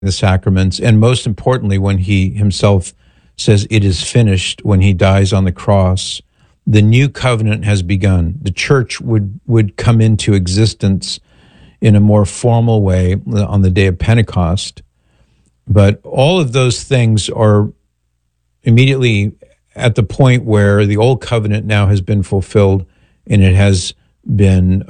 the sacraments, and most importantly, when he himself says it is finished when he dies on the cross, the new covenant has begun. The church would come into existence in a more formal way on the day of Pentecost. But all of those things are immediately at the point where the old covenant now has been fulfilled and it has been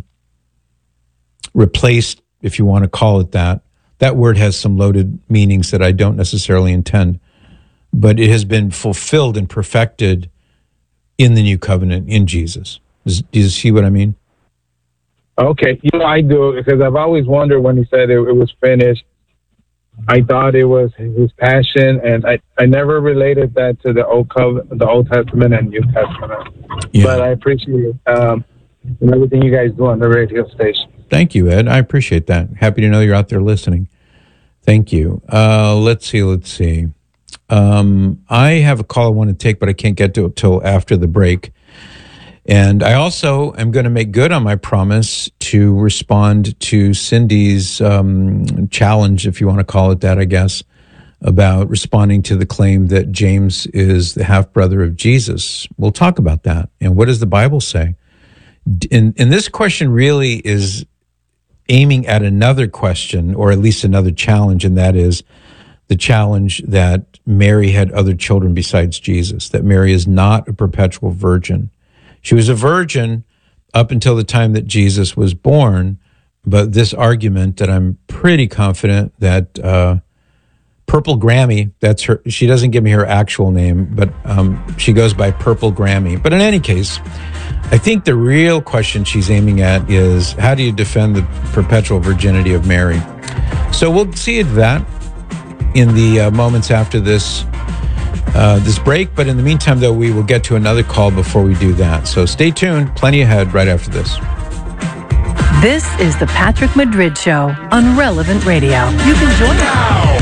replaced, if you want to call it that. That word has some loaded meanings that I don't necessarily intend, but it has been fulfilled and perfected in the new covenant in Jesus. Do you see what I mean? Okay, I do, because I've always wondered when he said it was finished. I thought it was his passion, and I never related that to the Old Testament and New Testament. Yeah. But I appreciate everything you guys do on the radio station. Thank you, Ed. I appreciate that. Happy to know you're out there listening. Thank you. Let's see. I have a call I want to take, but I can't get to it till after the break. And I also am going to make good on my promise to respond to Cindy's challenge, if you want to call it that, I guess, about responding to the claim that James is the half-brother of Jesus. We'll talk about that. And what does the Bible say? And this question really is aiming at another question, or at least another challenge, and that is the challenge that Mary had other children besides Jesus, that Mary is not a perpetual virgin. She was a virgin up until the time that Jesus was born, but this argument that I'm pretty confident that Purple Grammy, that's her, she doesn't give me her actual name, but she goes by Purple Grammy. But in any case, I think the real question she's aiming at is, how do you defend the perpetual virginity of Mary? So we'll see that in the moments after this break. But in the meantime, though, we will get to another call before we do that. So stay tuned. Plenty ahead right after this. This is the Patrick Madrid Show on Relevant Radio. You can join us.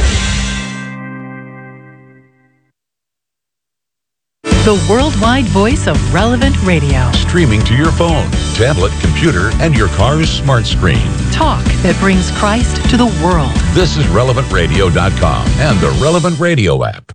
The worldwide voice of Relevant Radio. Streaming to your phone, tablet, computer, and your car's smart screen. Talk that brings Christ to the world. This is RelevantRadio.com and the Relevant Radio app.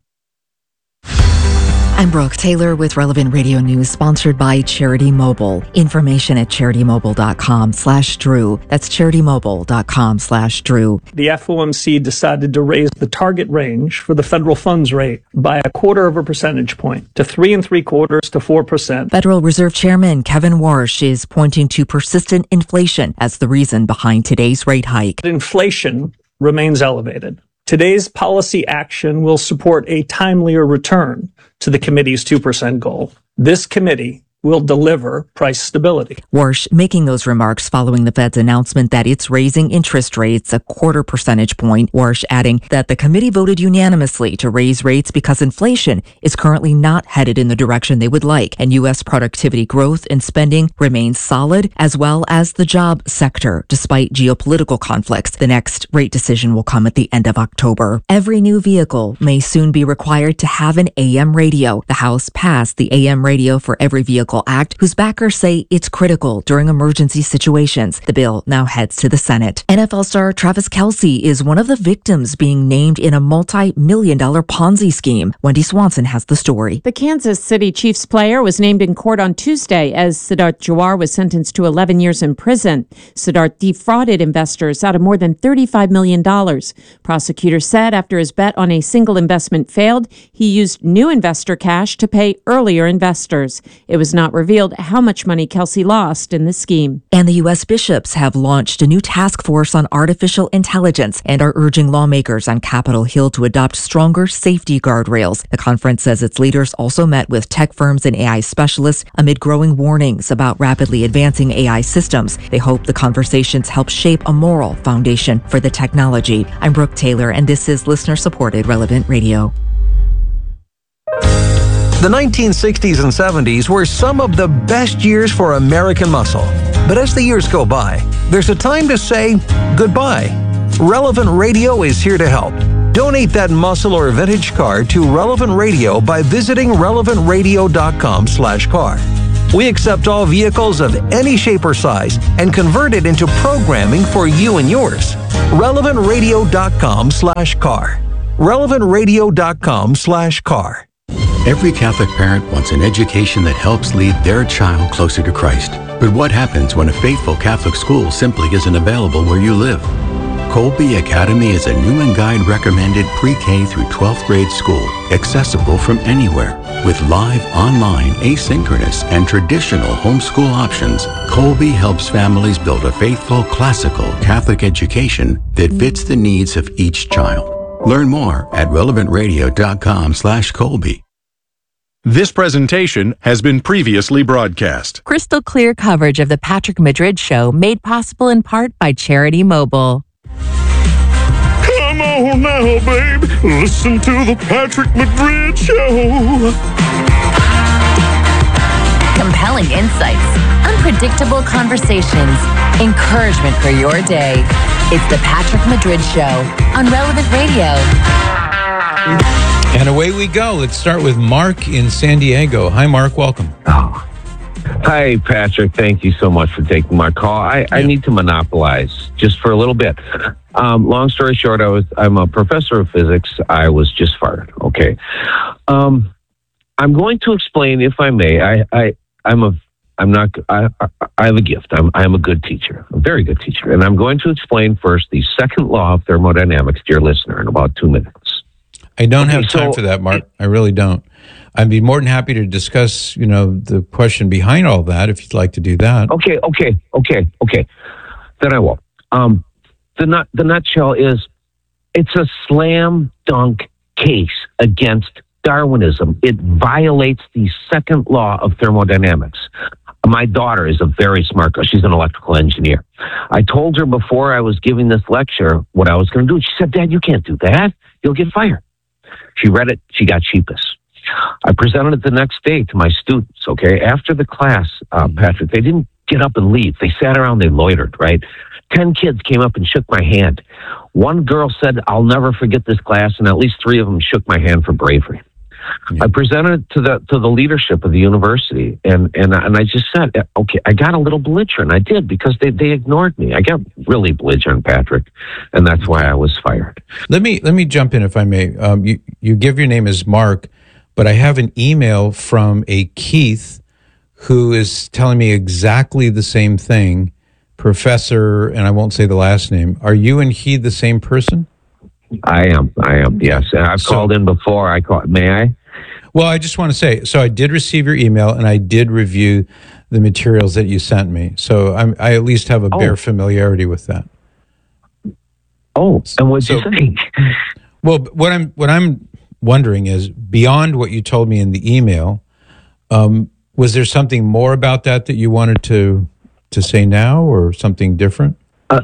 I'm Brooke Taylor with Relevant Radio News, sponsored by Charity Mobile. Information at CharityMobile.com/Drew. That's CharityMobile.com/Drew. The FOMC decided to raise the target range for the federal funds rate by 0.25 percentage point to 3 3/4 to 4%. Federal Reserve Chairman Kevin Warsh is pointing to persistent inflation as the reason behind today's rate hike. Inflation remains elevated. Today's policy action will support a timelier return to the committee's 2% goal. This committee will deliver price stability. Warsh making those remarks following the Fed's announcement that it's raising interest rates 0.25 percentage point. Warsh adding that the committee voted unanimously to raise rates because inflation is currently not headed in the direction they would like, and U.S. productivity growth and spending remains solid, as well as the job sector, despite geopolitical conflicts. The next rate decision will come at the end of October. Every new vehicle may soon be required to have an AM radio. The House passed the AM Radio for Every Vehicle Act, whose backers say it's critical during emergency situations. The bill now heads to the Senate. NFL star Travis Kelce is one of the victims being named in a multi-million-dollar Ponzi scheme. Wendy Swanson has the story. The Kansas City Chiefs player was named in court on Tuesday as Siddharth Jawar was sentenced to 11 years in prison. Siddharth defrauded investors out of more than $35 million. Prosecutors said after his bet on a single investment failed, he used new investor cash to pay earlier investors. It was not revealed how much money Kelce lost in the scheme. And the U.S. bishops have launched a new task force on artificial intelligence and are urging lawmakers on Capitol Hill to adopt stronger safety guardrails. The conference says its leaders also met with tech firms and AI specialists amid growing warnings about rapidly advancing AI systems. They hope the conversations help shape a moral foundation for the technology. I'm Brooke Taylor, and this is listener-supported Relevant Radio. The 1960s and 70s were some of the best years for American muscle. But as the years go by, there's a time to say goodbye. Relevant Radio is here to help. Donate that muscle or vintage car to Relevant Radio by visiting relevantradio.com/car. We accept all vehicles of any shape or size and convert it into programming for you and yours. RelevantRadio.com/car. RelevantRadio.com/car. Every Catholic parent wants an education that helps lead their child closer to Christ. But what happens when a faithful Catholic school simply isn't available where you live? Colby Academy is a Newman Guide recommended pre-K through 12th grade school, accessible from anywhere. With live, online, asynchronous, and traditional homeschool options, Colby helps families build a faithful, classical Catholic education that fits the needs of each child. Learn more at relevantradio.com/Colby. This presentation has been previously broadcast. Crystal clear coverage of the Patrick Madrid Show made possible in part by Charity Mobile. Come on now, babe. Listen to the Patrick Madrid Show. Compelling insights, unpredictable conversations, encouragement for your day. It's the Patrick Madrid Show on Relevant Radio. And away we go. Let's start with Mark in San Diego. Hi, Mark. Welcome. Hi, Patrick. Thank you so much for taking my call. I need to monopolize just for a little bit. Long story short, I'm a professor of physics. I was just fired. Okay. I'm going to explain, if I may. I have a gift. I'm a good teacher, a very good teacher, and I'm going to explain first the second law of thermodynamics, dear listener, in about 2 minutes. I don't have time for that, Mark. I really don't. I'd be more than happy to discuss, the question behind all that if you'd like to do that. Okay. Then I will. The nutshell is, it's a slam dunk case against Darwinism. It violates the second law of thermodynamics. My daughter is a very smart girl. She's an electrical engineer. I told her before I was giving this lecture what I was going to do. She said, "Dad, you can't do that. You'll get fired." She read it. She got sheepish. I presented it the next day to my students, okay? After the class, Patrick, they didn't get up and leave. They sat around, they loitered, right? 10 kids came up and shook my hand. One girl said, "I'll never forget this class," and at least 3 of them shook my hand for bravery. I presented it to the leadership of the university, and I just said, okay, I got a little belligerent. I did, because they ignored me. I got really belligerent, Patrick, and that's why I was fired. Let me jump in, if I may. You give your name as Mark, but I have an email from a Keith who is telling me exactly the same thing. Professor, and I won't say the last name. Are you and he the same person? I am, yes. I've called in before. May I? Well, I just want to say, so I did receive your email, and I did review the materials that you sent me. So I at least have a bare familiarity with that. Oh, and what'd you think? Well, what I'm wondering is, beyond what you told me in the email, was there something more about that you wanted to say now, or something different?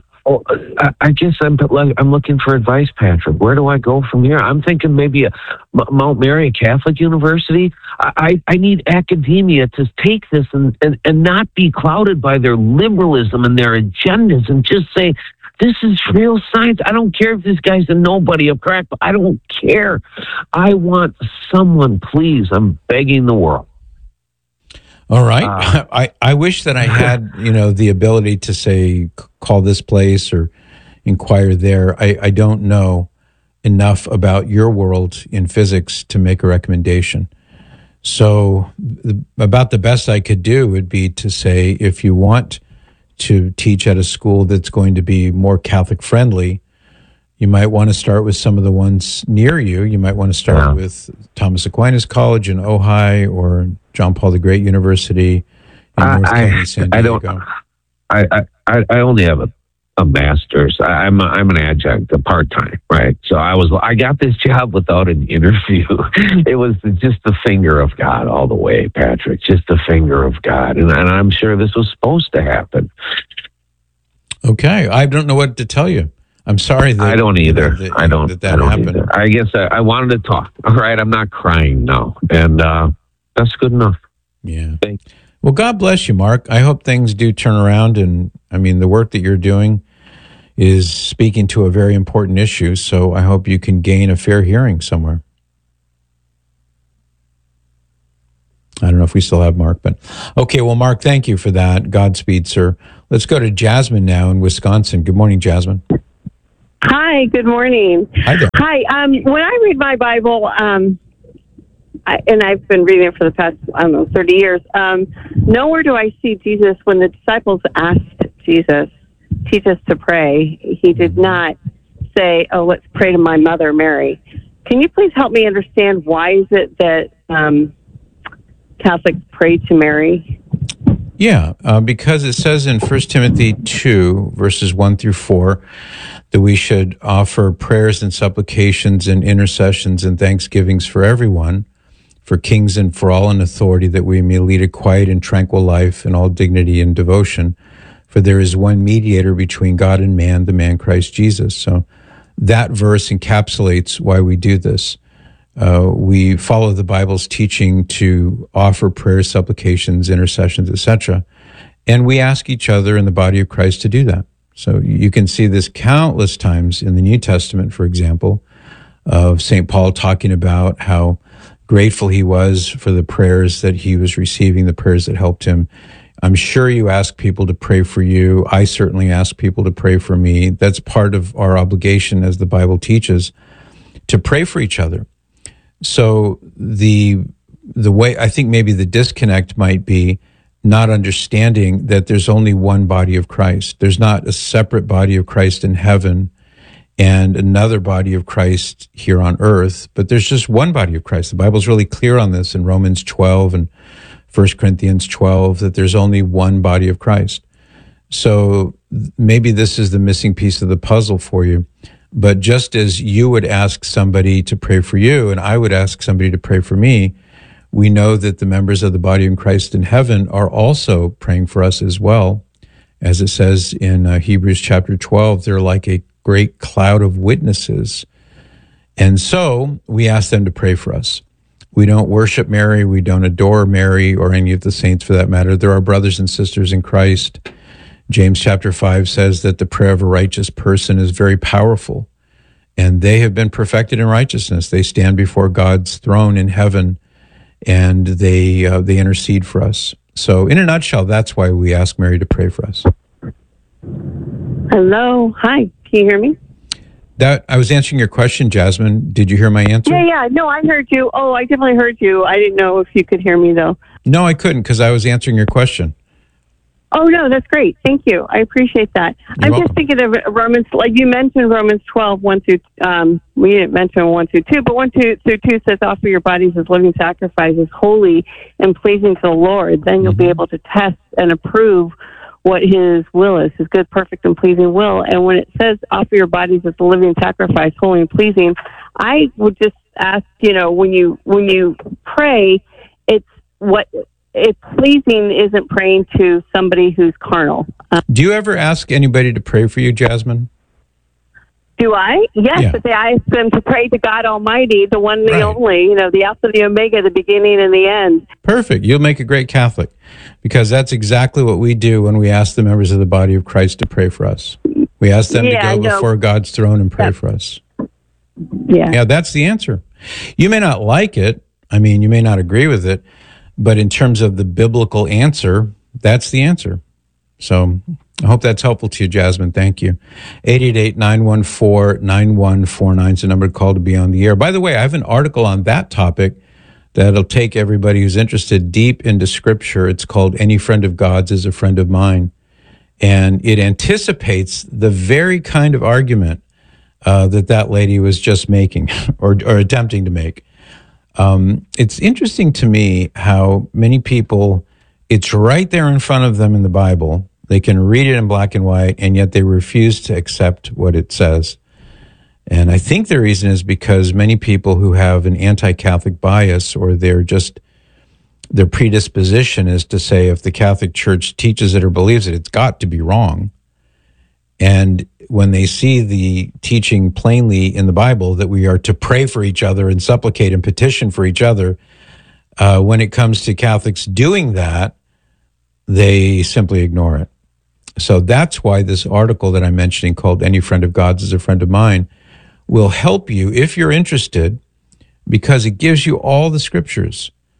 I guess I'm looking for advice, Patrick. Where do I go from here? I'm thinking maybe Mount Mary, a Catholic university. I need academia to take this and not be clouded by their liberalism and their agendas, and just say, this is real science. I don't care if this guy's a nobody, a crack. I don't care. I want someone, please. I'm begging the world. All right. I wish that I had, the ability to say, call this place or inquire there. I don't know enough about your world in physics to make a recommendation. So about the best I could do would be to say, if you want to teach at a school that's going to be more Catholic friendly, you might want to start with some of the ones near you. You might want to start with Thomas Aquinas College in Ojai, or John Paul the Great University in North County, San Diego. I only have a master's. I'm an adjunct, a part-time, right? So I got this job without an interview. It was just the finger of God all the way, Patrick. Just the finger of God, and I'm sure this was supposed to happen. Okay, I don't know what to tell you. I'm sorry. I don't either. I don't happened. Either. I guess I wanted to talk. All right, I'm not crying now, and that's good enough. Yeah. Well, God bless you, Mark. I hope things do turn around, and I mean, the work that you're doing is speaking to a very important issue. So I hope you can gain a fair hearing somewhere. I don't know if we still have Mark, but okay. Well, Mark, thank you for that. Godspeed, sir. Let's go to Jasmine now in Wisconsin. Good morning, Jasmine. Hi, good morning. Hi there. Hi. When I read my Bible, and I've been reading it for the past, 30 years, nowhere do I see Jesus when the disciples asked Jesus, teach us to pray. He did not say, oh, let's pray to my mother, Mary. Can you please help me understand why is it that Catholics pray to Mary? Yeah, because it says in 1 Timothy 2, verses 1 through 4, that we should offer prayers and supplications and intercessions and thanksgivings for everyone, for kings and for all in authority, that we may lead a quiet and tranquil life in all dignity and devotion. For there is one mediator between God and man, the man Christ Jesus. So that verse encapsulates why we do this. We follow the Bible's teaching to offer prayers, supplications, intercessions, etc. And we ask each other in the body of Christ to do that. So you can see this countless times in the New Testament, for example, of St. Paul talking about how grateful he was for the prayers that he was receiving, the prayers that helped him. I'm sure you ask people to pray for you. I certainly ask people to pray for me. That's part of our obligation, as the Bible teaches, to pray for each other. So the way, I think maybe the disconnect might be not understanding that there's only one body of Christ. There's not a separate body of Christ in heaven and another body of Christ here on earth, but there's just one body of Christ. The Bible's really clear on this in Romans 12 and 1 Corinthians 12, that there's only one body of Christ. So maybe this is the missing piece of the puzzle for you. But just as you would ask somebody to pray for you and I would ask somebody to pray for me, we know that the members of the body of Christ in heaven are also praying for us as well. As it says in Hebrews chapter 12, they're like a great cloud of witnesses. And so we ask them to pray for us. We don't worship Mary. We don't adore Mary or any of the saints for that matter. They're our brothers and sisters in Christ. James chapter 5 says that the prayer of a righteous person is very powerful, and they have been perfected in righteousness. They stand before God's throne in heaven, and they intercede for us. So in a nutshell, that's why we ask Mary to pray for us. Hello. Hi. Can you hear me? That I was answering your question, Jasmine. Did you hear my answer? Yeah. No, I heard you. Oh, I definitely heard you. I didn't know if you could hear me, though. No, I couldn't because I was answering your question. Oh, no, that's great. Thank you. I appreciate that. I'm just thinking of Romans, like you mentioned Romans 12, 1 through, we didn't mention 1 through 2, but 1 through 2 says, offer your bodies as living sacrifices, holy and pleasing to the Lord. Then you'll be able to test and approve what his will is, his good, perfect, and pleasing will. And when it says offer your bodies as a living sacrifice, holy and pleasing, I would just ask, when you pray, it's pleasing isn't praying to somebody who's carnal. Do you ever ask anybody to pray for you, Jasmine? Do I? Yes, Yeah. but I ask them to pray to God Almighty, the one, the only, the Alpha, the Omega, the beginning and the end. Perfect. You'll make a great Catholic, because that's exactly what we do when we ask the members of the body of Christ to pray for us. We ask them to go before God's throne and pray for us. Yeah, that's the answer. You may not like it. I mean, you may not agree with it, but in terms of the biblical answer, that's the answer. So I hope that's helpful to you, Jasmine. Thank you. 888-914-9149 is the number to call to be on the air. By the way, I have an article on that topic that'll take everybody who's interested deep into Scripture. It's called Any Friend of God's is a Friend of Mine. And it anticipates the very kind of argument that lady was just making or attempting to make. It's interesting to me how many people, it's right there in front of them in the Bible. They can read it in black and white, and yet they refuse to accept what it says. And I think the reason is because many people who have an anti-Catholic bias, or their predisposition is to say, if the Catholic Church teaches it or believes it, it's got to be wrong. And when they see the teaching plainly in the Bible that we are to pray for each other and supplicate and petition for each other, when it comes to Catholics doing that, they simply ignore it. So that's why this article that I'm mentioning, called Any Friend of God's is a Friend of Mine, will help you if you're interested, because it gives you all the scriptures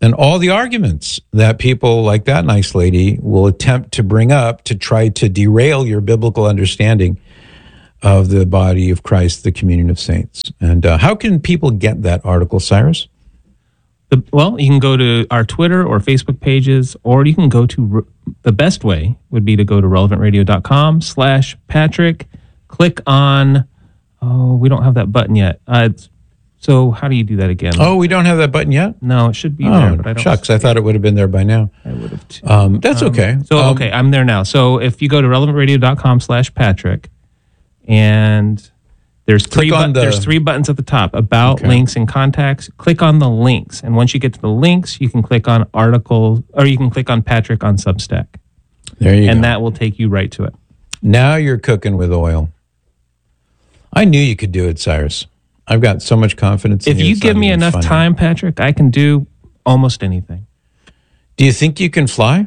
and all the arguments that people like that nice lady will attempt to bring up to try to derail your biblical understanding of the body of Christ, the communion of saints. And how can people get that article, Cyrus? Well, you can go to our Twitter or Facebook pages, or you can go to, the best way would be to go to relevantradio.com/Patrick, click on, we don't have that button yet. So how do you do that again? Oh, we don't have that button yet? No, it should be there, but I don't. Shucks, I thought it would have been there by now. I would have too. That's okay. Okay, I'm there now. So if you go to relevantradio.com/Patrick, and there's three buttons at the top, about, links, and contacts. Click on the links. And once you get to the links, you can click on articles, or you can click on Patrick on Substack. There you go. And that will take you right to it. Now you're cooking with oil. I knew you could do it, Cyrus. I've got so much confidence in you. If you give me enough time, Patrick, I can do almost anything. Do you think you can fly?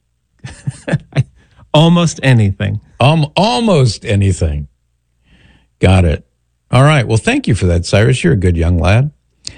Almost anything. Almost anything. Got it. All right. Well, thank you for that, Cyrus. You're a good young lad.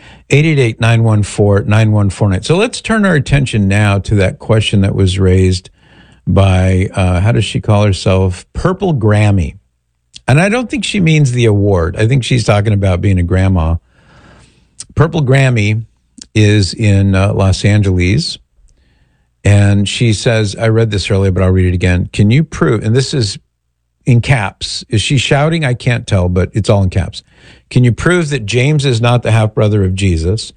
888-914-9149. So let's turn our attention now to that question that was raised by, how does she call herself? Purple Grammy. And I don't think she means the award. I think she's talking about being a grandma. Purple Grammy is in Los Angeles. And she says, I read this earlier, but I'll read it again. Can you prove, and this is in caps. Is she shouting? I can't tell, but it's all in caps. Can you prove that James is not the half-brother of Jesus?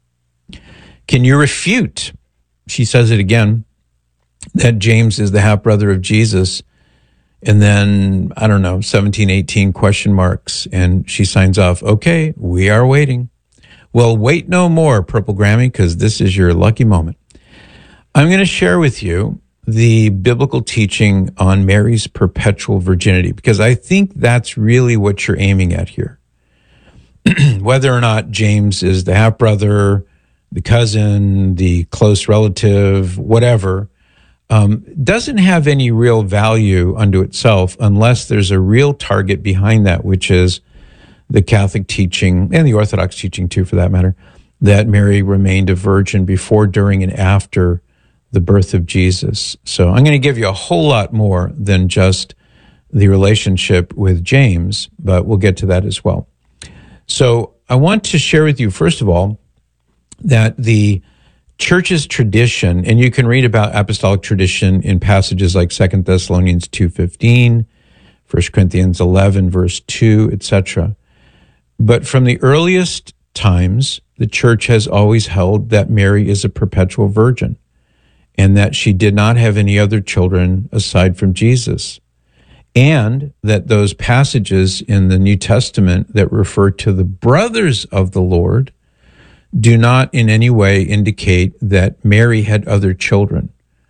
Can you refute, she says it again, that James is the half-brother of Jesus? And then, I don't know, 17, 18 question marks. And she signs off, okay, we are waiting. Well, wait no more, Purple Grammy, because this is your lucky moment. I'm going to share with you the biblical teaching on Mary's perpetual virginity, because I think that's really what you're aiming at here. Whether or not James is the half-brother, the cousin, the close relative, whatever, doesn't have any real value unto itself unless there's a real target behind that, which is the Catholic teaching, and the Orthodox teaching too, for that matter, that Mary remained a virgin before, during, and after the birth of Jesus. So I'm going to give you a whole lot more than just the relationship with James, but we'll get to that as well. So I want to share with you, first of all, that the Church's tradition, and you can read about apostolic tradition in passages like 2 Thessalonians 2:15, 1 Corinthians 11, verse 2, etc. But from the earliest times, the Church has always held that Mary is a perpetual virgin, and that she did not have any other children aside from Jesus, and that those passages in the New Testament that refer to the brothers of the Lord do not in any way indicate that Mary had other children.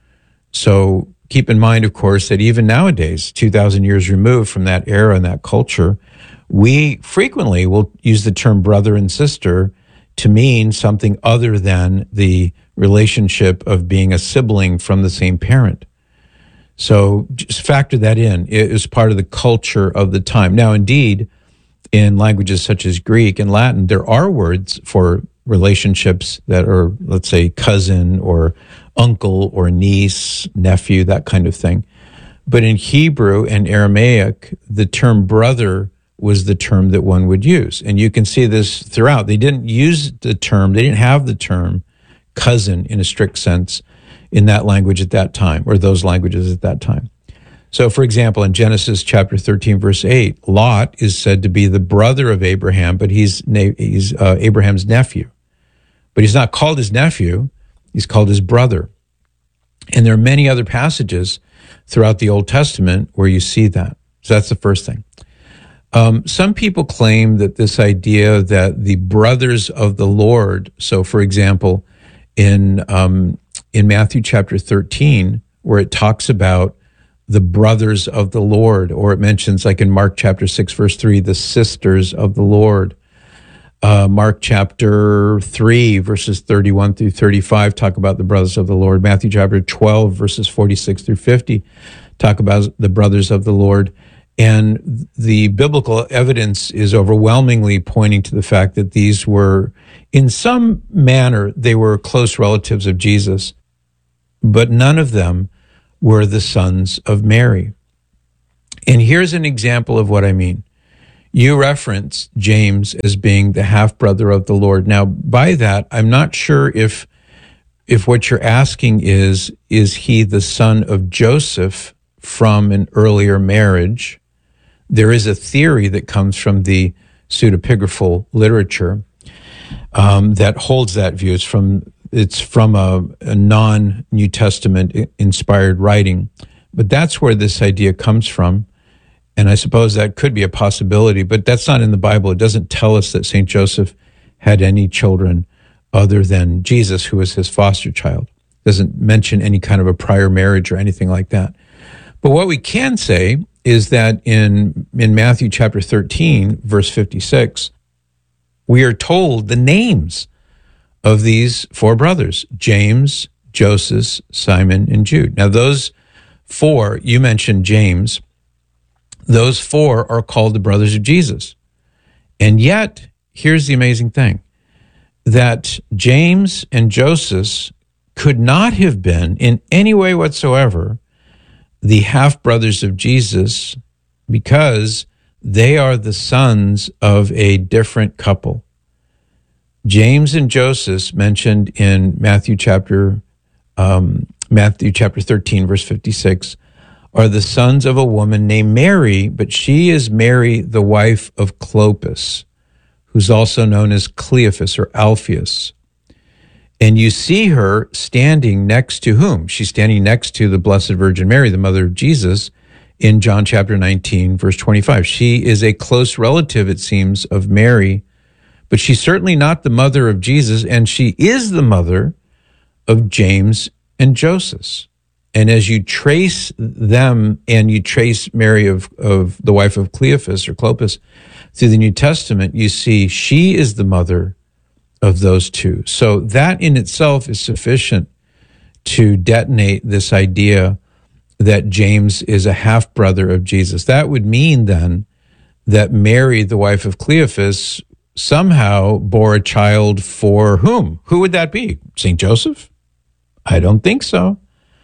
So keep in mind, of course, that even nowadays, 2,000 years removed from that era and that culture, we frequently will use the term brother and sister to mean something other than the relationship of being a sibling from the same parent. So just factor that in. It is part of the culture of the time. Now, indeed, in languages such as Greek and Latin, there are words for relationships that are, let's say, cousin or uncle or niece, nephew, that kind of thing. But in Hebrew and Aramaic, the term brother was the term that one would use. And you can see this throughout. They didn't use the term, they didn't have the term cousin in a strict sense in that language at that time, or those languages at that time. So, for example, in Genesis chapter 13, verse 8, Lot is said to be the brother of Abraham, but he's Abraham's nephew. But he's not called his nephew, he's called his brother. And there are many other passages throughout the Old Testament where you see that. So that's the first thing. Some people claim that this idea that the brothers of the Lord, so for example, in Matthew chapter 13, where it talks about the brothers of the Lord, or it mentions, like in Mark chapter 6, verse 3, the sisters of the Lord. Mark chapter 3, verses 31 through 35, talk about the brothers of the Lord. Matthew chapter 12, verses 46 through 50, talk about the brothers of the Lord. And the biblical evidence is overwhelmingly pointing to the fact that these were, in some manner, they were close relatives of Jesus, but none of them were the sons of Mary. And here's an example of what I mean. You reference James as being the half-brother of the Lord. Now, by that, I'm not sure if what you're asking is he the son of Joseph from an earlier marriage? There is a theory that comes from the pseudepigraphal literature that holds that view. It's from a non-New Testament inspired writing, but that's where this idea comes from. And I suppose that could be a possibility, but that's not in the Bible. It doesn't tell us that St. Joseph had any children other than Jesus, who was his foster child. It doesn't mention any kind of a prior marriage or anything like that. But what we can say is that in Matthew chapter 13, verse 56, we are told the names of these four brothers: James, Joseph, Simon, and Jude. Now, those four, you mentioned James, those four are called the brothers of Jesus. And yet, here's the amazing thing, that James and Joseph could not have been in any way whatsoever the half-brothers of Jesus, because they are the sons of a different couple. James and Joseph, mentioned in Matthew chapter 13, verse 56, are the sons of a woman named Mary, but she is Mary, the wife of Clopas, who's also known as Cleophas or Alphaeus. And you see her standing next to whom? She's standing next to the Blessed Virgin Mary, the mother of Jesus, in John chapter 19, verse 25. She is a close relative, it seems, of Mary, but she's certainly not the mother of Jesus, and she is the mother of James and Joseph. And as you trace them, and you trace Mary of the wife of Cleophas or Clopas through the New Testament, you see she is the mother of those two. So that in itself is sufficient to detonate this idea that James is a half-brother of Jesus. That would mean then that Mary, the wife of Cleophas, somehow bore a child for whom? Who would that be? St. Joseph? I don't think so.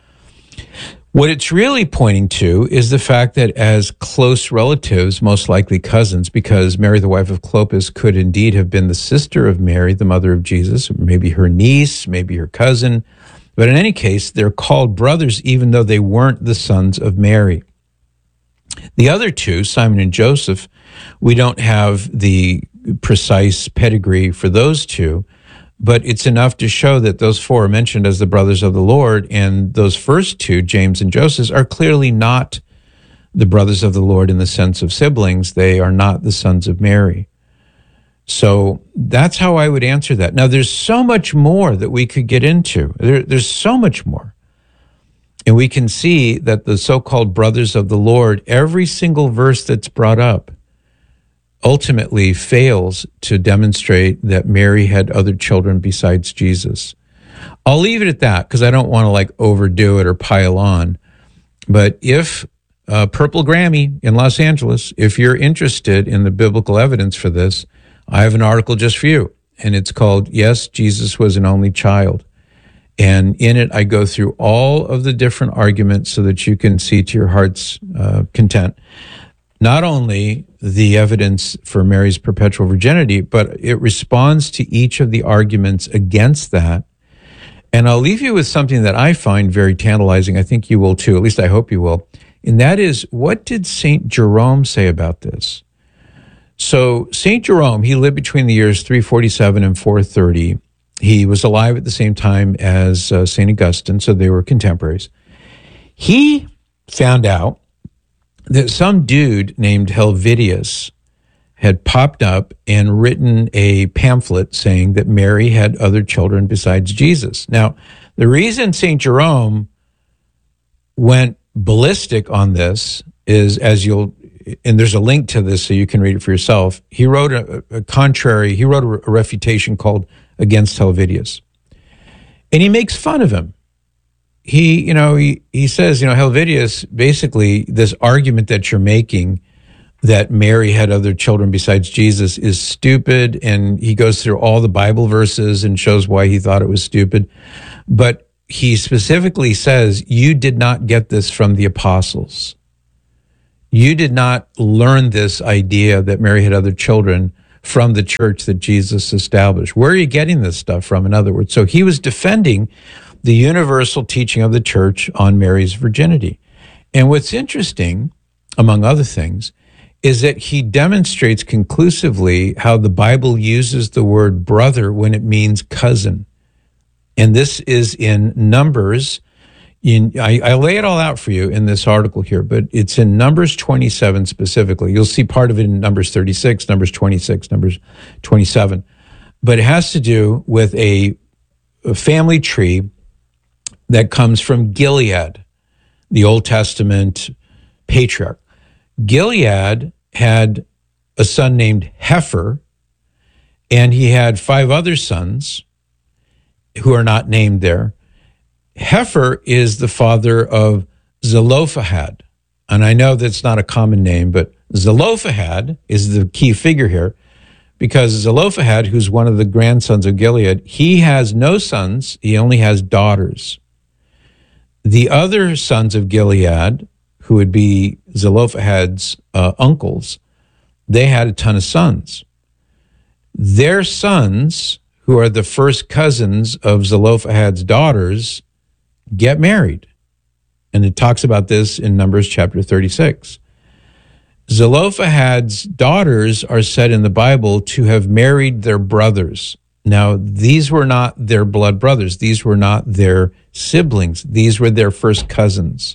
What it's really pointing to is the fact that as close relatives, most likely cousins, because Mary, the wife of Clopas, could indeed have been the sister of Mary, the mother of Jesus, maybe her niece, maybe her cousin. But in any case, they're called brothers even though they weren't the sons of Mary. The other two, Simon and Joseph, we don't have the precise pedigree for those two, but it's enough to show that those four are mentioned as the brothers of the Lord, and those first two, James and Joseph, are clearly not the brothers of the Lord in the sense of siblings. They are not the sons of Mary. So that's how I would answer that. Now, there's so much more that we could get into. There's so much more. And we can see that the so-called brothers of the Lord, every single verse that's brought up, ultimately fails to demonstrate that Mary had other children besides Jesus. I'll leave it at that because I don't want to overdo it or pile on. But if Purple Grammy in Los Angeles, if you're interested in the biblical evidence for this, I have an article just for you. And it's called, Yes, Jesus Was an Only Child. And in it, I go through all of the different arguments so that you can see to your heart's content not only the evidence for Mary's perpetual virginity, but it responds to each of the arguments against that. And I'll leave you with something that I find very tantalizing. I think you will too, at least I hope you will. And that is, what did St. Jerome say about this? So St. Jerome, he lived between the years 347 and 430. He was alive at the same time as St. Augustine, so they were contemporaries. He found out that some dude named Helvidius had popped up and written a pamphlet saying that Mary had other children besides Jesus. Now, the reason St. Jerome went ballistic on this is, and there's a link to this so you can read it for yourself, he wrote a refutation called Against Helvidius. And he makes fun of him. he says, Helvidius, basically this argument that you're making that Mary had other children besides Jesus is stupid. And he goes through all the Bible verses and shows why he thought it was stupid. But he specifically says, you did not get this from the apostles. You did not learn this idea that Mary had other children from the church that Jesus established. Where are you getting this stuff from, in other words? So he was defending the universal teaching of the church on Mary's virginity. And what's interesting, among other things, is that he demonstrates conclusively how the Bible uses the word brother when it means cousin. And this is in Numbers. I lay it all out for you in this article here, but it's in Numbers 27 specifically. You'll see part of it in Numbers 36, Numbers 26, Numbers 27. But it has to do with a family tree that comes from Gilead, the Old Testament patriarch. Gilead had a son named Heifer, and he had 5 other sons who are not named there. Heifer is the father of Zelophehad. And I know that's not a common name, but Zelophehad is the key figure here, because Zelophehad, who's one of the grandsons of Gilead, he has no sons, he only has daughters. The other sons of Gilead, who would be Zelophehad's uncles, they had a ton of sons. Their sons, who are the first cousins of Zelophehad's daughters, get married. And it talks about this in Numbers chapter 36. Zelophehad's daughters are said in the Bible to have married their brothers. Now, these were not their blood brothers. These were not their siblings. These were their first cousins.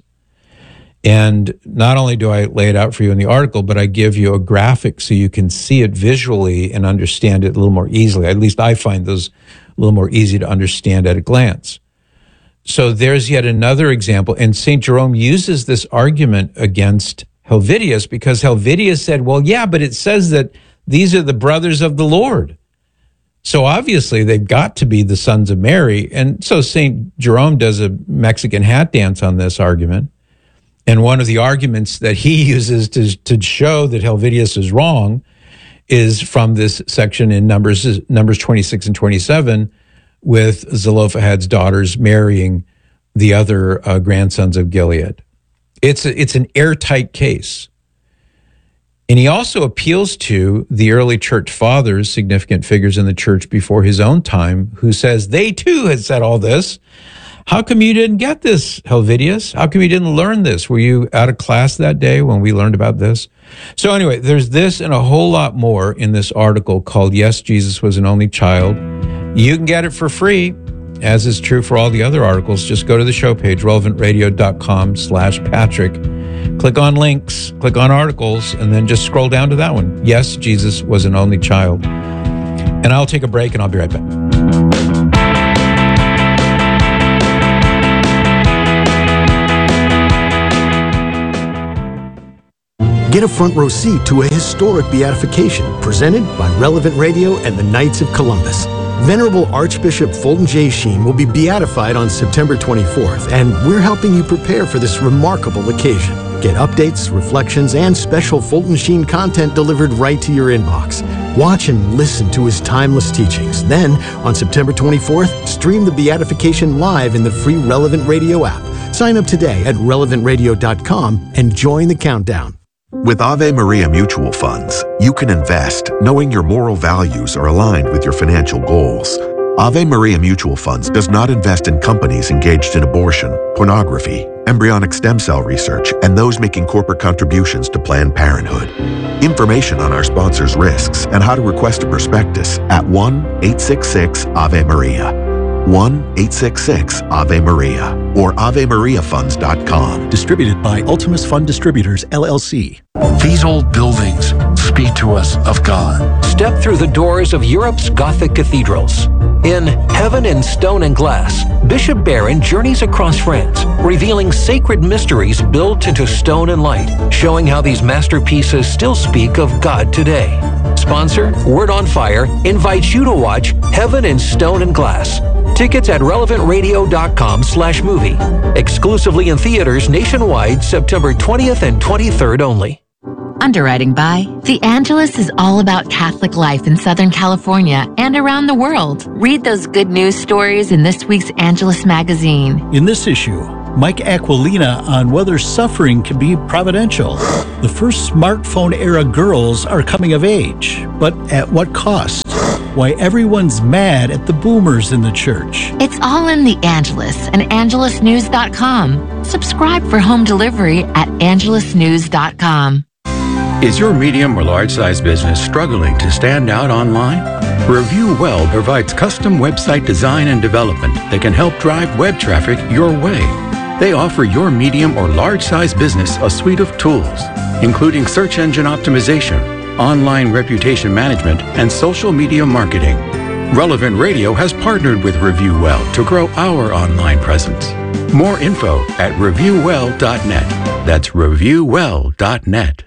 And not only do I lay it out for you in the article, but I give you a graphic so you can see it visually and understand it a little more easily. At least I find those a little more easy to understand at a glance. So there's yet another example. And St. Jerome uses this argument against Helvidius because Helvidius said, well, yeah, but it says that these are the brothers of the Lord. So obviously they've got to be the sons of Mary. And so St. Jerome does a Mexican hat dance on this argument. And one of the arguments that he uses to show that Helvidius is wrong is from this section in Numbers 26 and 27 with Zelophehad's daughters marrying the other grandsons of Gilead. It's an airtight case. And he also appeals to the early church fathers, significant figures in the church before his own time, who says they too had said all this. How come you didn't get this, Helvidius? How come you didn't learn this? Were you out of class that day when we learned about this? So anyway, there's this and a whole lot more in this article called Yes, Jesus Was an Only Child. You can get it for free, as is true for all the other articles. Just go to the show page, relevantradio.com/Patrick. Click on links, click on articles, and then just scroll down to that one. Yes, Jesus Was an Only Child. And I'll take a break and I'll be right back. Get a front row seat to a historic beatification presented by Relevant Radio and the Knights of Columbus. Venerable Archbishop Fulton J. Sheen will be beatified on September 24th, and we're helping you prepare for this remarkable occasion. Get updates, reflections, and special Fulton Sheen content delivered right to your inbox. Watch and listen to his timeless teachings. Then, on September 24th, stream the beatification live in the free Relevant Radio app. Sign up today at relevantradio.com and join the countdown. With Ave Maria Mutual Funds, you can invest knowing your moral values are aligned with your financial goals. Ave Maria Mutual Funds does not invest in companies engaged in abortion, pornography, embryonic stem cell research, and those making corporate contributions to Planned Parenthood. Information on our sponsors' risks and how to request a prospectus at 1-866-AVE-MARIA. 1-866-AVE-MARIA or AveMariaFunds.com. Distributed by Ultimus Fund Distributors, LLC. These old buildings speak to us of God. Step through the doors of Europe's Gothic cathedrals. In Heaven in Stone and Glass, Bishop Barron journeys across France, revealing sacred mysteries built into stone and light, showing how these masterpieces still speak of God today. Sponsor, Word on Fire, invites you to watch Heaven in Stone and Glass. Tickets at relevantradio.com/movie. Exclusively in theaters nationwide, September 20th and 23rd only. Underwriting by The Angelus is all about Catholic life in Southern California and around the world. Read those good news stories in this week's Angelus magazine. In this issue, Mike Aquilina on whether suffering can be providential. The first smartphone-era girls are coming of age, but at what cost? Why everyone's mad at the boomers in the church. It's all in The Angelus and angelusnews.com. Subscribe for home delivery at angelusnews.com. Is your medium or large-size business struggling to stand out online? Review Well provides custom website design and development that can help drive web traffic your way. They offer your medium or large-size business a suite of tools, including search engine optimization, online reputation management, and social media marketing. Relevant Radio has partnered with Review Well to grow our online presence. More info at reviewwell.net. That's reviewwell.net.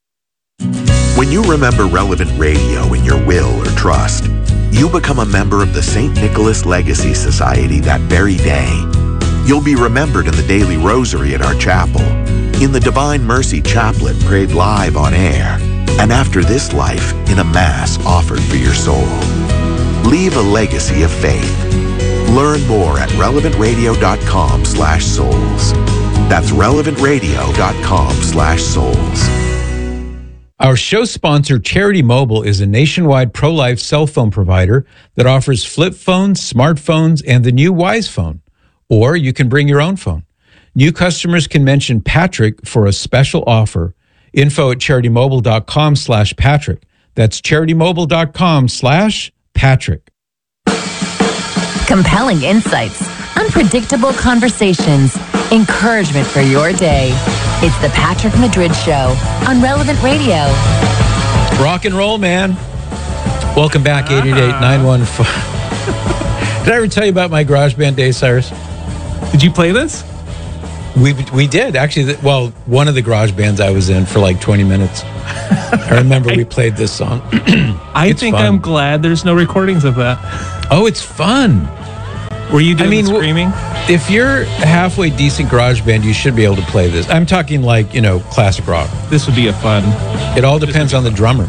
When you remember Relevant Radio in your will or trust, you become a member of the St. Nicholas Legacy Society that very day. You'll be remembered in the daily rosary at our chapel, in the Divine Mercy Chaplet prayed live on air, and after this life in a Mass offered for your soul. Leave a legacy of faith. Learn more at relevantradio.com/souls. That's relevantradio.com/souls. Our show sponsor, Charity Mobile, is a nationwide pro-life cell phone provider that offers flip phones, smartphones, and the new Wise phone. Or you can bring your own phone. New customers can mention Patrick for a special offer. Info at CharityMobile.com/Patrick. That's CharityMobile.com/Patrick. Compelling insights, unpredictable conversations, encouragement for your day. It's the Patrick Madrid Show on Relevant Radio. Rock and roll, man. Welcome back, 888-914. Did I ever tell you about my GarageBand day, Cyrus? Did you play this? We did, actually. Well, one of the garage bands I was in for like 20 minutes. I remember we played this song. I think fun. I'm glad there's no recordings of that. Oh, it's fun. Were you doing screaming? If you're halfway decent garage band, you should be able to play this. I'm talking like, classic rock. This would be a fun. It all depends on the drummer.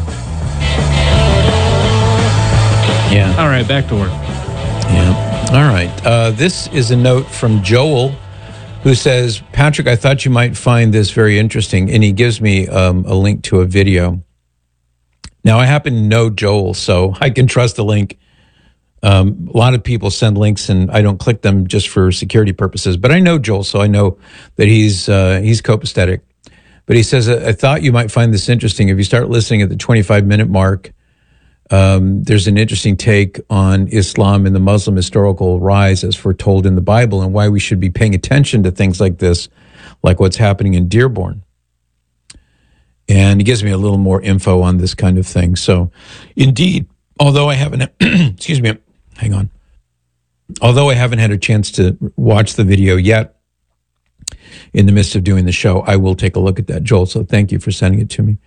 Yeah. All right, back to work. Yeah. All right. This is a note from Joel, who says, Patrick, I thought you might find this very interesting. And he gives me a link to a video. Now, I happen to know Joel, so I can trust the link. A lot of people send links, and I don't click them just for security purposes. But I know Joel, so I know that he's copacetic. But he says, I thought you might find this interesting. If you start listening at the 25-minute mark, there's an interesting take on Islam and the Muslim historical rise as foretold in the Bible, and why we should be paying attention to things like this, like what's happening in Dearborn. And he gives me a little more info on this kind of thing. So, indeed, although I haven't, excuse me, hang on. Although I haven't had a chance to watch the video yet, in the midst of doing the show, I will take a look at that, Joel. So thank you for sending it to me.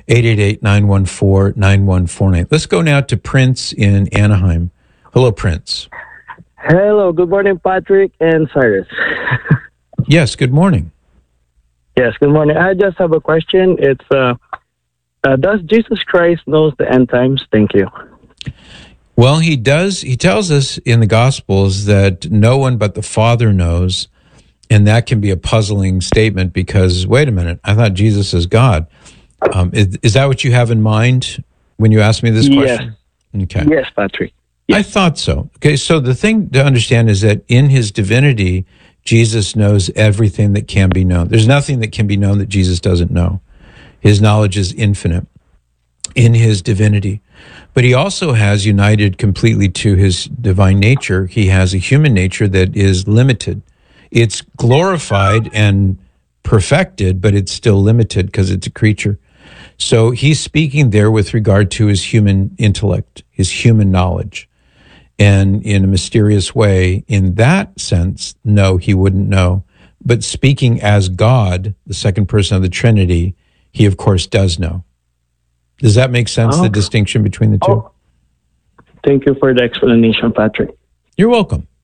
888-914-9149. Let's go now to Prince in Anaheim. Hello, Prince. Hello. Good morning, Patrick and Cyrus. Yes, good morning. Yes, good morning. I just have a question. It's, does Jesus Christ knows the end times? Thank you. Well, he does. He tells us in the Gospels that no one but the Father knows. And that can be a puzzling statement because, wait a minute, I thought Jesus is God. Is that what you have in mind when you ask me this question? Yes. Okay. Yes, Patrick. Yes. I thought so. Okay, so the thing to understand is that in his divinity, Jesus knows everything that can be known. There's nothing that can be known that Jesus doesn't know. His knowledge is infinite in his divinity. But he also has, united completely to his divine nature, he has a human nature that is limited. It's glorified and perfected, but it's still limited because it's a creature. So he's speaking there with regard to his human intellect, his human knowledge. And in a mysterious way, in that sense, no, he wouldn't know. But speaking as God, the second person of the Trinity, he of course does know. Does that make sense, the distinction between the two? Thank you for the explanation, Patrick. You're welcome.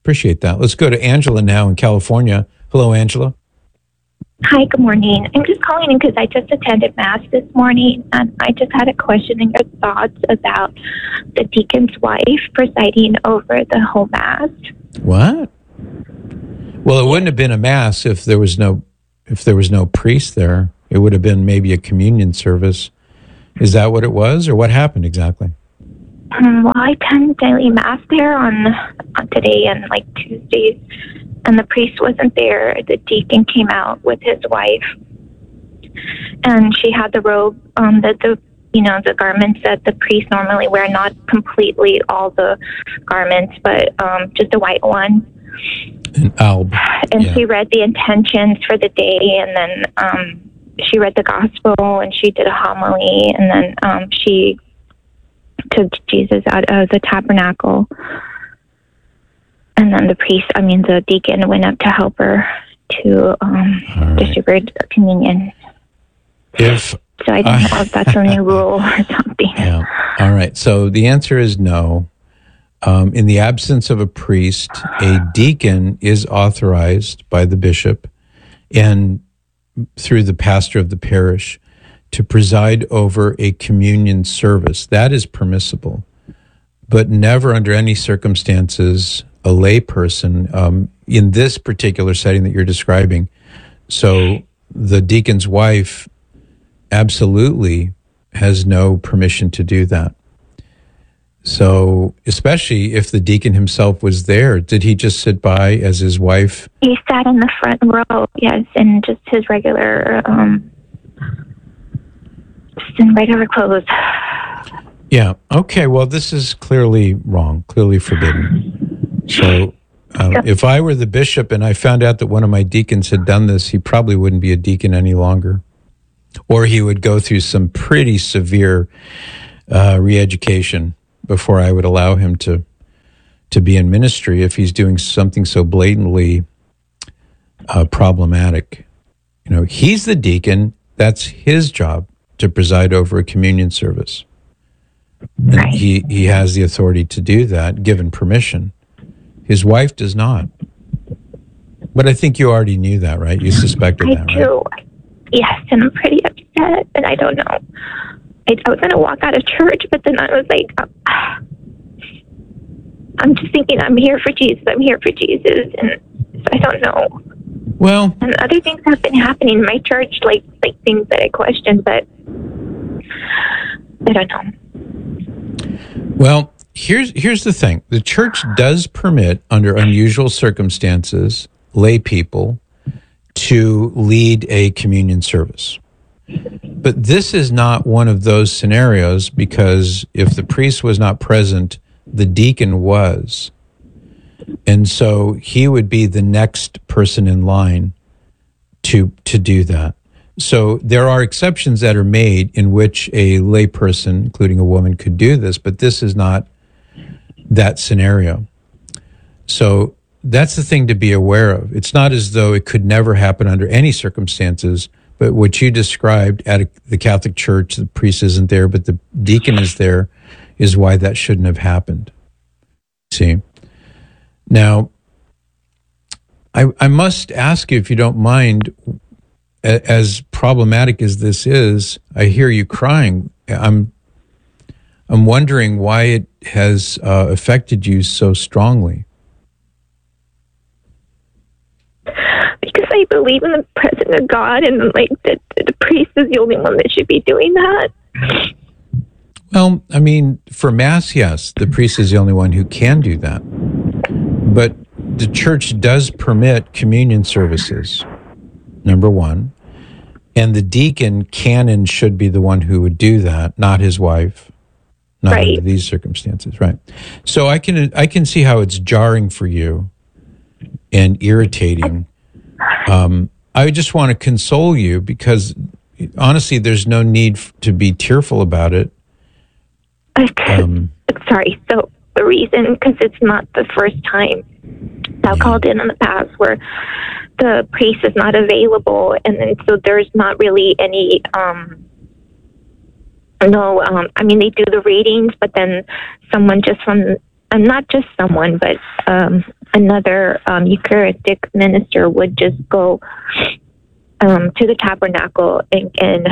Appreciate that. Let's go to Angela now in California. Hello, Angela. Hi, good morning. I'm just calling in because I just attended Mass this morning, and I just had a question and your thoughts about the deacon's wife presiding over the whole Mass. What? Well, it wouldn't have been a Mass if there was no priest there. It would have been maybe a communion service. Is that what it was, or what happened exactly? Well, I attend daily Mass there on today and like Tuesdays, and the priest wasn't there. The deacon came out with his wife, and she had the robe, the garments that the priests normally wear, not completely all the garments, but just a white one. An alb. And she read the intentions for the day, and then she read the gospel, and she did a homily, and then she took Jesus out of the tabernacle. And then the deacon went up to help her to distribute communion. So I don't know if that's a new rule or something. Yeah. All right. So the answer is no. In the absence of a priest, a deacon is authorized by the bishop and through the pastor of the parish to preside over a communion service. That is permissible, but never under any circumstances a lay person in this particular setting that you're describing. So the deacon's wife absolutely has no permission to do that. So especially if the deacon himself was there, did he just sit by as his wife? He sat in the front row, yes, in just his regular, just in regular clothes. Yeah. Okay. Well, this is clearly wrong, clearly forbidden. So if I were the bishop and I found out that one of my deacons had done this, he probably wouldn't be a deacon any longer. Or he would go through some pretty severe re-education before I would allow him to be in ministry if he's doing something so blatantly problematic. You know, he's the deacon. That's his job to preside over a communion service. And he has the authority to do that, given permission. His wife does not. But I think you already knew that, right? You suspected that, right? I do. Yes, and I'm pretty upset, and I don't know. I was going to walk out of church, but then I was like, I'm just thinking, I'm here for Jesus, and so I don't know. Well, and other things have been happening in my church, like things that I questioned, but I don't know. Well, here's the thing. The church does permit, under unusual circumstances, lay people to lead a communion service. But this is not one of those scenarios, because if the priest was not present, the deacon was. And so he would be the next person in line to do that. So there are exceptions that are made in which a lay person, including a woman, could do this, but this is not that scenario. So that's the thing to be aware of. It's not as though it could never happen under any circumstances, but what you described at the Catholic Church, the priest isn't there, but the deacon is there, is why that shouldn't have happened. See? Now, I must ask you, if you don't mind, as problematic as this is, I hear you crying. I'm wondering why it has affected you so strongly. Because I believe in the presence of God, and that the priest is the only one that should be doing that. Well, I mean, for Mass, yes, the priest is the only one who can do that. But the church does permit communion services, number one. And the deacon can and should be the one who would do that, not his wife, not under these circumstances, right? So I can see how it's jarring for you and irritating. I just want to console you, because honestly, there's no need to be tearful about it. Sorry. So the reason, because it's not the first time I've called in the past where the priest is not available, and then so there's not really any I mean, they do the readings, but then someone just from not just someone, but another Eucharistic minister would just go to the tabernacle and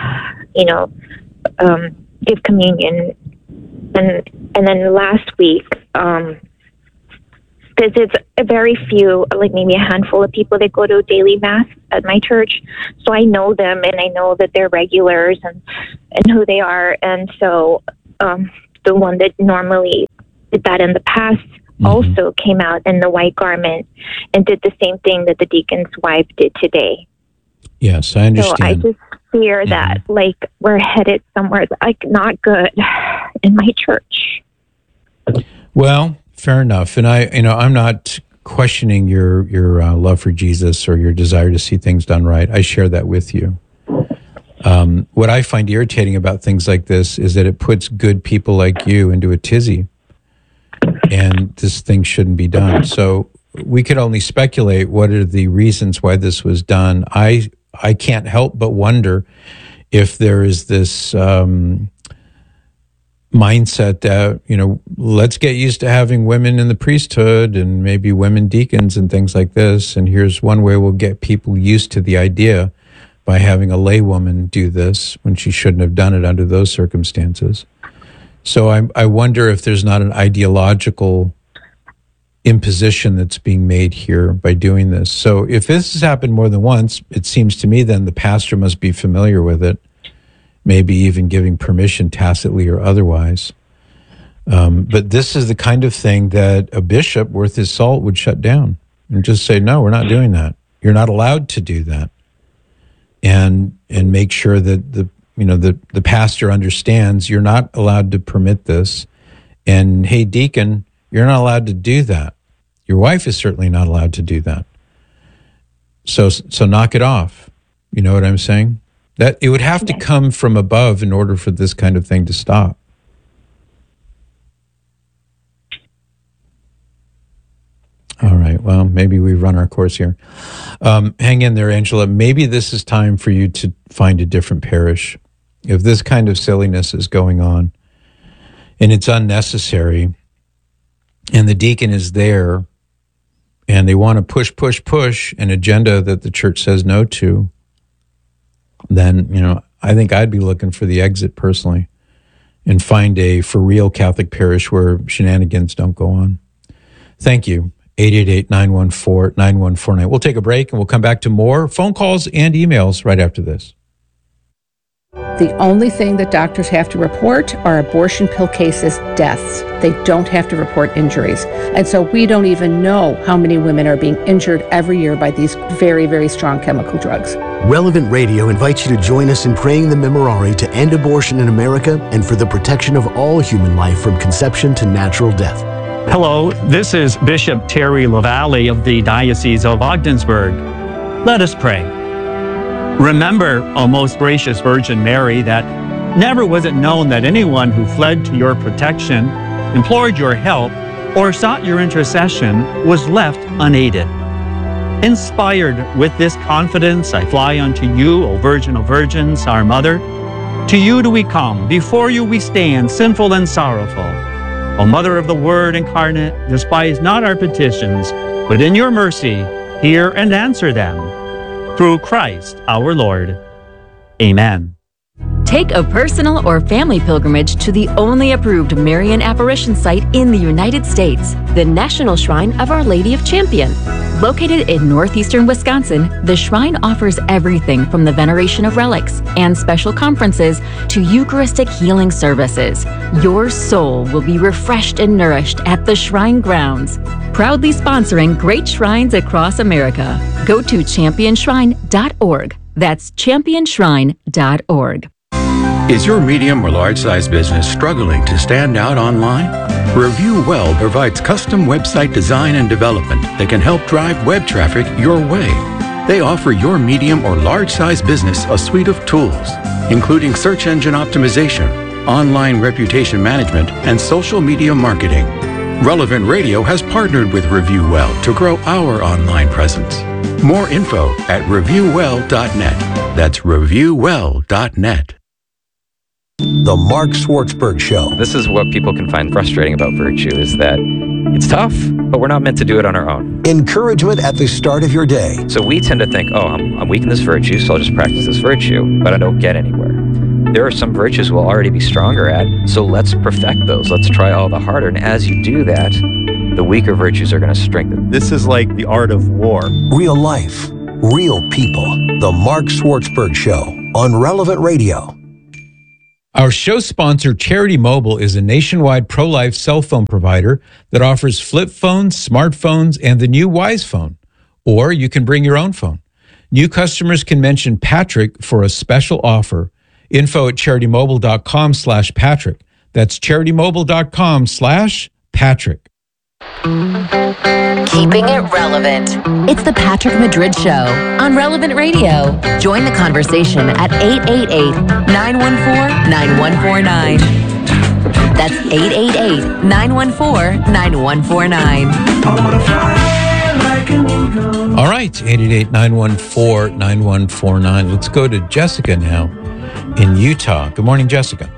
give communion. And then last week, because it's a very few, like maybe a handful of people that go to daily mass at my church. So I know them, and I know that they're regulars and who they are. And so the one that normally did that in the past also came out in the white garment and did the same thing that the deacon's wife did today. Yes, I understand. So I just fear that like we're headed somewhere like not good in my church. Well, fair enough. And I'm not questioning your love for Jesus or your desire to see things done right. I share that with you. What I find irritating about things like this is that it puts good people like you into a tizzy, and this thing shouldn't be done. So we could only speculate what are the reasons why this was done. I can't help but wonder if there is this mindset that, let's get used to having women in the priesthood and maybe women deacons and things like this. And here's one way we'll get people used to the idea by having a laywoman do this when she shouldn't have done it under those circumstances. So I wonder if there's not an ideological imposition that's being made here by doing this. So if this has happened more than once, it seems to me then the pastor must be familiar with it, maybe even giving permission tacitly or otherwise. But this is the kind of thing that a bishop worth his salt would shut down and just say, no, we're not doing that. You're not allowed to do that. And make sure that the pastor understands you're not allowed to permit this. And hey, deacon, you're not allowed to do that. Your wife is certainly not allowed to do that. So knock it off. You know what I'm saying? That it would have to come from above in order for this kind of thing to stop. All right. Well, maybe we've run our course here. Hang in there, Angela. Maybe this is time for you to find a different parish. If this kind of silliness is going on and it's unnecessary and the deacon is there and they want to push an agenda that the church says no to, then, I think I'd be looking for the exit personally and find a for real Catholic parish where shenanigans don't go on. Thank you. 888-914-9149. We'll take a break and we'll come back to more phone calls and emails right after this. The only thing that doctors have to report are abortion pill cases, deaths. They don't have to report injuries. And so we don't even know how many women are being injured every year by these very, very strong chemical drugs. Relevant Radio invites you to join us in praying the Memorare to end abortion in America and for the protection of all human life from conception to natural death. Hello, this is Bishop Terry LaValle of the Diocese of Ogdensburg. Let us pray. Remember, O most gracious Virgin Mary, that never was it known that anyone who fled to your protection, implored your help, or sought your intercession was left unaided. Inspired with this confidence, I fly unto you, O Virgin of Virgins, our Mother. To you do we come, before you we stand, sinful and sorrowful. O Mother of the Word incarnate, despise not our petitions, but in your mercy hear and answer them. Through Christ our Lord. Amen. Take a personal or family pilgrimage to the only approved Marian apparition site in the United States, the National Shrine of Our Lady of Champion. Located in northeastern Wisconsin, the shrine offers everything from the veneration of relics and special conferences to Eucharistic healing services. Your soul will be refreshed and nourished at the shrine grounds. Proudly sponsoring great shrines across America. Go to championshrine.org. That's championshrine.org. Is your medium or large size business struggling to stand out online? Review Well provides custom website design and development that can help drive web traffic your way. They offer your medium or large size business a suite of tools, including search engine optimization, online reputation management, and social media marketing. Relevant Radio has partnered with Review Well to grow our online presence. More info at reviewwell.net. That's reviewwell.net. The Mark Schwartzberg Show. This is what people can find frustrating about virtue, is that it's tough, but we're not meant to do it on our own. Encouragement at the start of your day. So we tend to think, I'm weak in this virtue, so I'll just practice this virtue, but I don't get anywhere. There are some virtues we'll already be stronger at, so let's perfect those. Let's try all the harder. And as you do that, the weaker virtues are going to strengthen. This is like the art of war. Real life, real people. The Mark Schwartzberg Show on Relevant Radio. Our show sponsor, Charity Mobile, is a nationwide pro-life cell phone provider that offers flip phones, smartphones, and the new Wise Phone. Or you can bring your own phone. New customers can mention Patrick for a special offer. Info at CharityMobile.com/Patrick. That's CharityMobile.com/Patrick. Keeping it relevant. It's the Patrick Madrid Show on Relevant Radio. Join the conversation at 888-914-9149. That's 888-914-9149. All right, 888-914-9149. Let's go to Jessica now in Utah. Good morning, Jessica.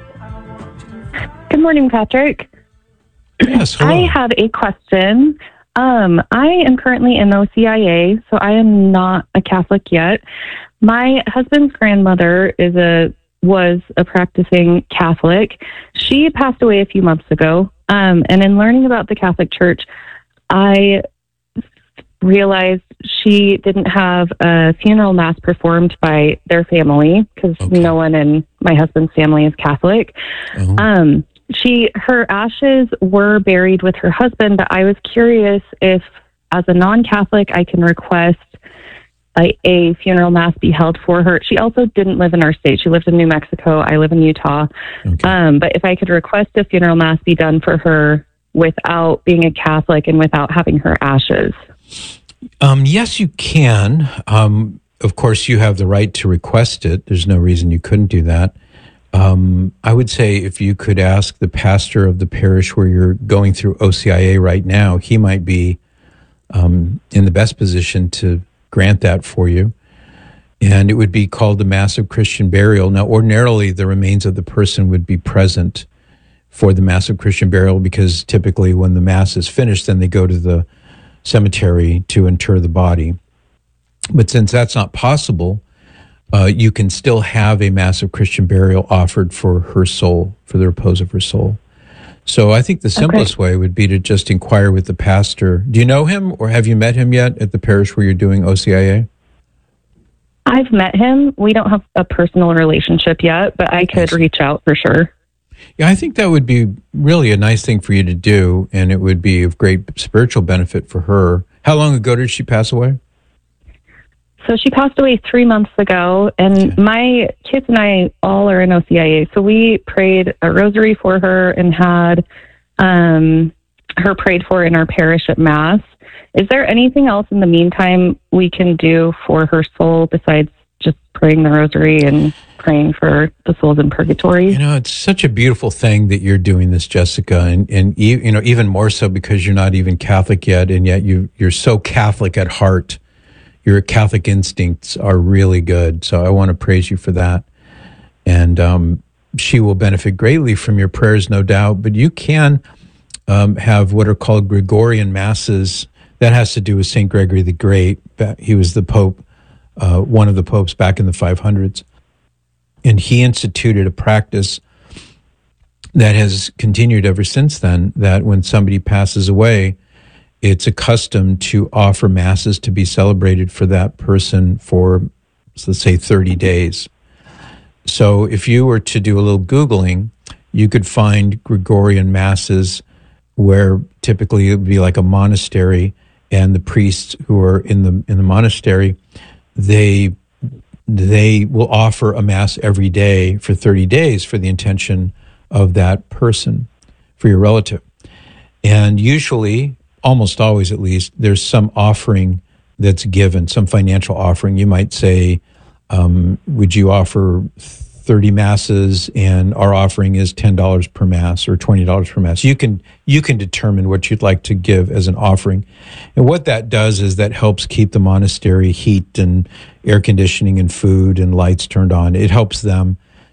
Good morning, Patrick. Yes, hello. I have a question. I am currently in OCIA, so I am not a Catholic yet. My husband's grandmother was a practicing Catholic. She passed away a few months ago. And in learning about the Catholic Church, I realized she didn't have a funeral mass performed by their family because no one in my husband's family is Catholic. Uh-huh. Her ashes were buried with her husband, but I was curious if, as a non-Catholic, I can request a funeral mass be held for her. She also didn't live in our state. She lived in New Mexico. I live in Utah. Okay. But if I could request a funeral mass be done for her without being a Catholic and without having her ashes. Yes, you can. Of course, you have the right to request it. There's no reason you couldn't do that. I would say if you could ask the pastor of the parish where you're going through OCIA right now, he might be in the best position to grant that for you. And it would be called the Mass of Christian Burial. Now, ordinarily, the remains of the person would be present for the Mass of Christian Burial because typically when the Mass is finished, then they go to the cemetery to inter the body. But since that's not possible, you can still have a Mass of Christian Burial offered for her soul, for the repose of her soul. So I think the simplest way would be to just inquire with the pastor. Do you know him or have you met him yet at the parish where you're doing OCIA? I've met him. We don't have a personal relationship yet, but I could reach out for sure. Yeah, I think that would be really a nice thing for you to do, and it would be of great spiritual benefit for her. How long ago did she pass away? So she passed away 3 months ago, and my kids and I all are in OCIA. So we prayed a rosary for her and had her prayed for in our parish at Mass. Is there anything else in the meantime we can do for her soul besides just praying the rosary and praying for the souls in purgatory? You know, it's such a beautiful thing that you're doing this, Jessica, and you know, even more so because you're not even Catholic yet, and yet you're so Catholic at heart. Your Catholic instincts are really good, so I want to praise you for that. And she will benefit greatly from your prayers, no doubt. But you can have what are called Gregorian masses. That has to do with St. Gregory the Great. He was the Pope, one of the popes back in the 500s. And he instituted a practice that has continued ever since then, that when somebody passes away, it's a custom to offer masses to be celebrated for that person for, let's say, 30 days. So if you were to do a little Googling, you could find Gregorian masses where typically it would be like a monastery, and the priests who are in the monastery, they will offer a mass every day for 30 days for the intention of that person, for your relative. And usually, almost always at least, there's some offering that's given, some financial offering. You might say, would you offer 30 masses and our offering is $10 per mass or $20 per mass. You can determine what you'd like to give as an offering. And what that does is that helps keep the monastery heat and air conditioning and food and lights turned on. It helps them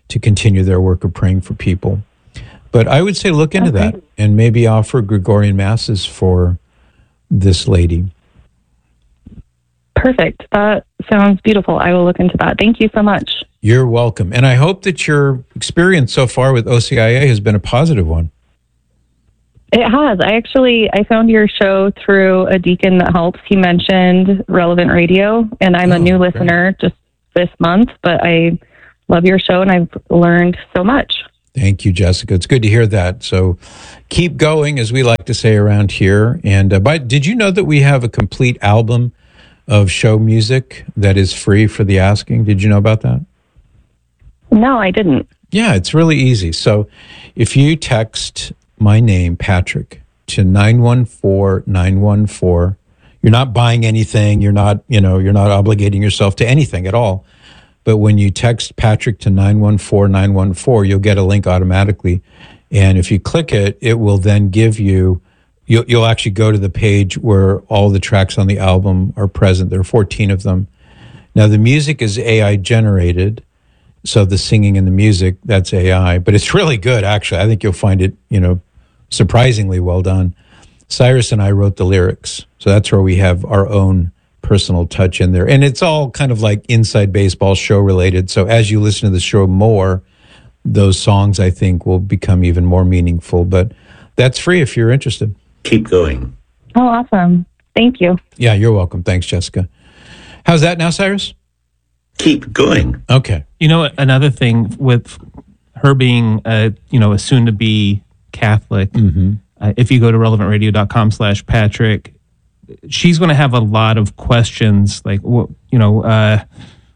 to continue their work of praying for people. But I would say look into that and maybe offer Gregorian masses for this lady. Perfect. That sounds beautiful. I will look into that. Thank you so much. You're welcome. And I hope that your experience so far with OCIA has been a positive one. It has. I found your show through a deacon that helps. He mentioned Relevant Radio, and I'm a new listener just this month, but I love your show and I've learned so much. Thank you, Jessica. It's good to hear that. So keep going, as we like to say around here. And but did you know that we have a complete album of show music that is free for the asking? Did you know about that? No, I didn't. Yeah, it's really easy. So if you text my name, Patrick, to 914-914, you're not buying anything. You're not obligating yourself to anything at all. But when you text Patrick to 914-914, you'll get a link automatically. And if you click it, it will then give you, you'll actually go to the page where all the tracks on the album are present. There are 14 of them. Now, the music is AI generated. So the singing and the music, that's AI. But it's really good, actually. I think you'll find it, surprisingly well done. Cyrus and I wrote the lyrics. So that's where we have our own personal touch in there. And it's all kind of like Inside Baseball show related. So as you listen to the show more, those songs, I think, will become even more meaningful. But that's free if you're interested. Keep going. Oh, awesome. Thank you. Yeah, you're welcome. Thanks, Jessica. How's that now, Cyrus? Keep going. Okay. Another thing with her being, a soon-to-be Catholic, if you go to relevantradio.com/Patrick, she's going to have a lot of questions, like, what are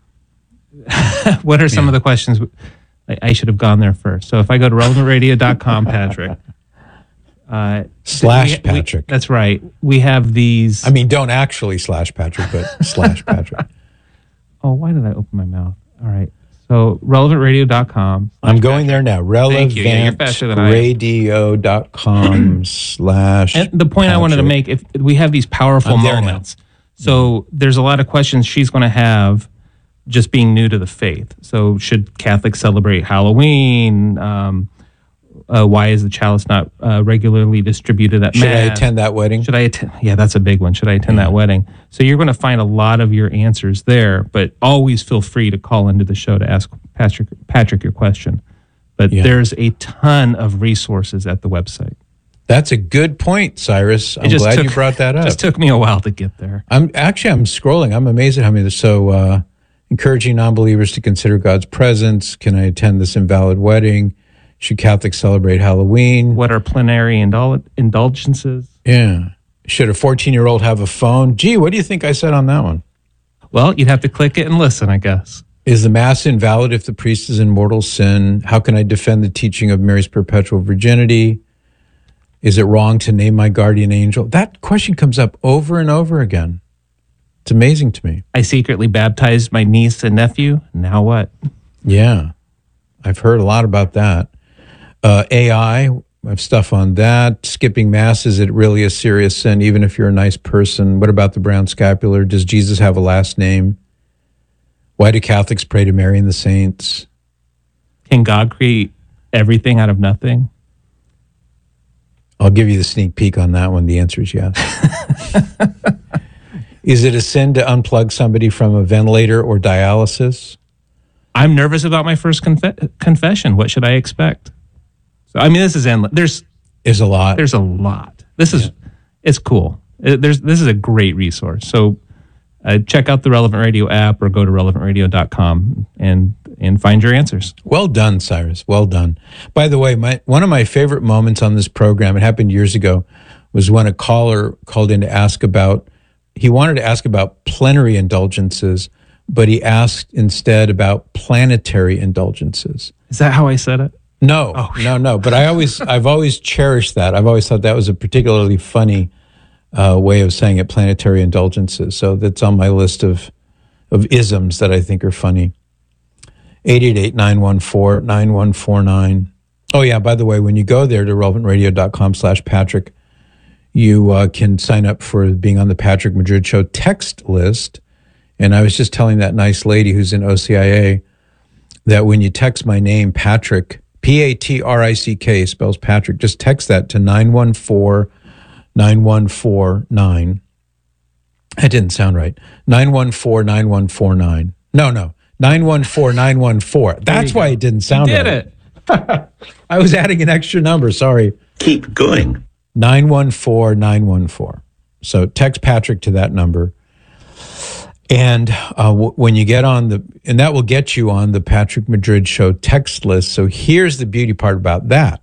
some of the questions? I should have gone there first. So if I go to relevantradio.com, Patrick, /Patrick. That's right. We have these. I mean, don't actually /Patrick, but /Patrick. Oh, why did I open my mouth? All right. So relevantradio.com. I'm going there now. Relevantradio.com / And the point I wanted to make, if we have these powerful moments. So there's a lot of questions she's going to have just being new to the faith. So should Catholics celebrate Halloween? Why is the chalice not regularly distributed at Mass? Should I attend that wedding? Should I attend? Yeah, that's a big one. Should I attend that wedding? So you're going to find a lot of your answers there, but always feel free to call into the show to ask Patrick your question. But there's a ton of resources at the website. That's a good point, Cyrus. I'm glad you brought that up. It just took me a while to get there. I'm scrolling. I'm amazed at how many. So encouraging non-believers to consider God's presence. Can I attend this invalid wedding? Should Catholics celebrate Halloween? What are plenary indulgences? Yeah. Should a 14-year-old have a phone? Gee, what do you think I said on that one? Well, you'd have to click it and listen, I guess. Is the Mass invalid if the priest is in mortal sin? How can I defend the teaching of Mary's perpetual virginity? Is it wrong to name my guardian angel? That question comes up over and over again. It's amazing to me. I secretly baptized my niece and nephew. Now what? Yeah. I've heard a lot about that. AI, I have stuff on that. Skipping Mass, is it really a serious sin, even if you're a nice person? What about the brown scapular? Does Jesus have a last name? Why do Catholics pray to Mary and the saints? Can God create everything out of nothing? I'll give you the sneak peek on that one. The answer is yes. Is it a sin to unplug somebody from a ventilator or dialysis? I'm nervous about my first confession. What should I expect? So, I mean, this is endless. There's a lot. There's a lot. It's cool. This is a great resource. So check out the Relevant Radio app or go to relevantradio.com and find your answers. Well done, Cyrus. Well done. By the way, one of my favorite moments on this program, it happened years ago, was when a caller called in to ask about, he wanted to ask about plenary indulgences, but he asked instead about planetary indulgences. Is that how I said it? No, no. But I've always cherished that. I've always thought that was a particularly funny way of saying it, planetary indulgences. So that's on my list of isms that I think are funny. 888-914-9149. Oh yeah, by the way, when you go there to relevantradio.com/Patrick, you can sign up for being on the Patrick Madrid Show text list. And I was just telling that nice lady who's in OCIA that when you text my name, Patrick, Patrick, spells Patrick, just text that to 914-9149. That didn't sound right. 914-9149. No. 914-914. That's why it didn't sound right. Did it. I was adding an extra number. Sorry. Keep going. 914-914. So text Patrick to that number. And when you get on and that will get you on the Patrick Madrid Show text list. So here's the beauty part about that.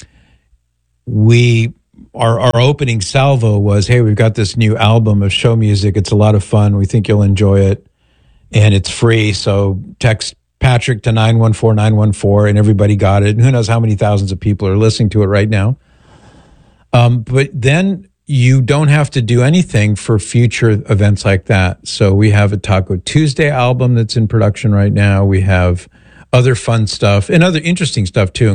Our opening salvo was, hey, we've got this new album of show music. It's a lot of fun. We think you'll enjoy it. And it's free. So text Patrick to 914-914 and everybody got it. And who knows how many thousands of people are listening to it right now. But then you don't have to do anything for future events like that. So we have a Taco Tuesday album that's in production right now. We have other fun stuff and other interesting stuff too,